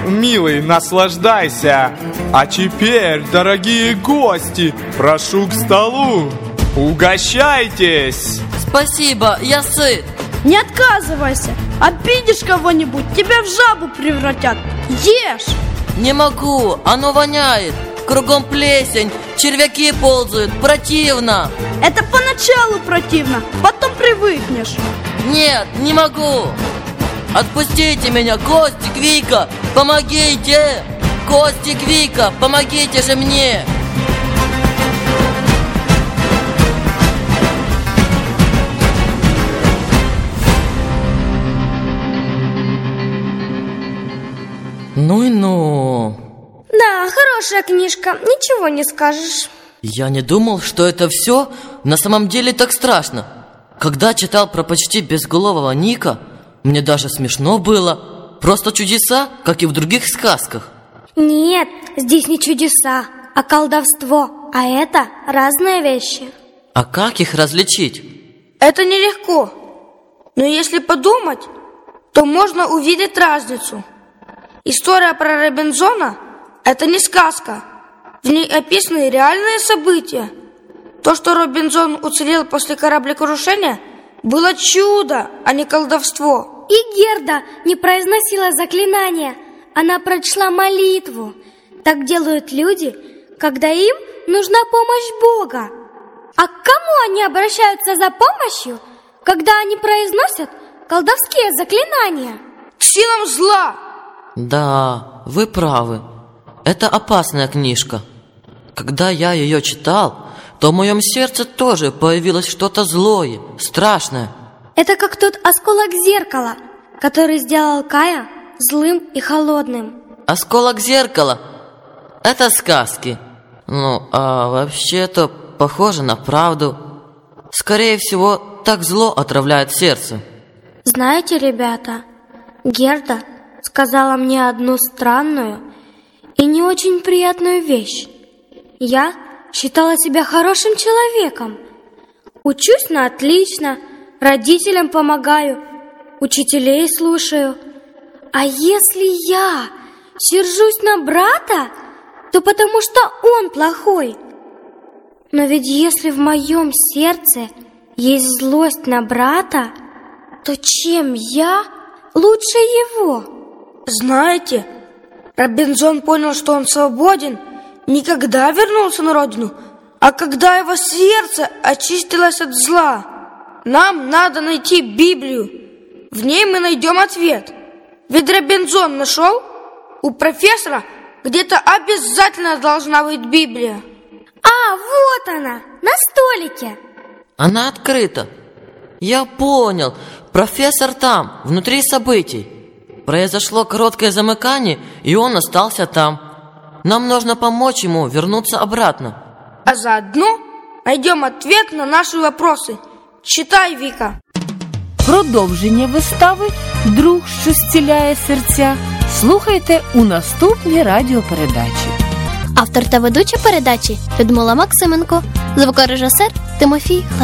милый, наслаждайся. А теперь, дорогие гости, прошу к столу. Угощайтесь. Спасибо, я сыт. Не отказывайся. Обидишь кого-нибудь, тебя в жабу превратят. Ешь. Не могу, оно воняет. Кругом плесень, червяки ползают, противно. Это поначалу противно, потом привыкнешь. Нет, не могу. Отпустите меня, Костик, Вика, помогите. Костик, Вика, помогите же мне. Ну и ну. Да, хорошая книжка, ничего не скажешь. Я не думал, что это все на самом деле так страшно. Когда читал про почти безголового Ника, мне даже смешно было. Просто чудеса, как и в других сказках. Нет, здесь не чудеса, а колдовство. А это разные вещи. А как их различить? Это нелегко. Но если подумать, то можно увидеть разницу. История про Робинзона – это не сказка. В ней описаны реальные события. То, что Робинзон уцелел после кораблекрушения, было чудо, а не колдовство. И Герда не произносила заклинания. Она прочла молитву. Так делают люди, когда им нужна помощь Бога. А к кому они обращаются за помощью, когда они произносят колдовские заклинания? К силам зла. Да, вы правы. Это опасная книжка. Когда я ее читал, то в моем сердце тоже появилось что-то злое, страшное. Это как тот осколок зеркала, который сделал Кая злым и холодным. Осколок зеркала – это сказки. Ну, а вообще-то похоже на правду. Скорее всего, так зло отравляет сердце. Знаете, ребята, Герда сказала мне одну странную и не очень приятную вещь. Я считала себя хорошим человеком. Учусь на отлично, родителям помогаю, учителей слушаю. А если я сержусь на брата, то потому что он плохой. Но ведь если в моем сердце есть злость на брата, то чем я лучше его? Знаете, Робинзон понял, что он свободен, не когда вернулся на родину, а когда его сердце очистилось от зла. Нам надо найти Библию. В ней мы найдем ответ. Ведь Робинзон нашел, у профессора где-то обязательно должна быть Библия. А, вот она, на столике. Она открыта. Я понял, профессор там, внутри событий. Произошло короткое замыкание, и он остался там. Нам нужно помочь ему вернуться обратно. А заодно найдем ответ на наши вопросы. Читай, Віка. Продовження вистави «Друг, що зціляє серця» слухайте у наступній радіопередачі. Автор та ведуча передачі Людмила Максименко, звукорежисер Тимофій Хлеб.